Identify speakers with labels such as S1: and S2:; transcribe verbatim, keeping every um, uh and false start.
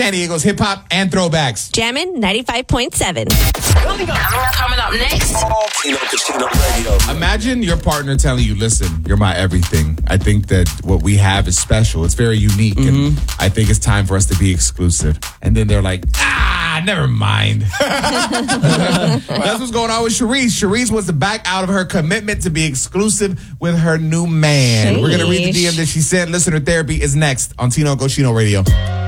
S1: San Diego's hip hop and throwbacks.
S2: Jammin' ninety-five point seven.
S3: Coming up, coming up next.
S4: Tino Casino Radio.
S1: Imagine your partner telling you, listen, you're my everything. I think that what we have is special. It's very unique. Mm-hmm. And I think it's time for us to be exclusive. And then they're like, ah, never mind. That's what's going on with Sharice. Sharice wants to back out of her commitment to be exclusive with her new man.
S2: Sheesh.
S1: We're going to read the D M that she sent. Listener therapy is next on Tino Cochino Radio.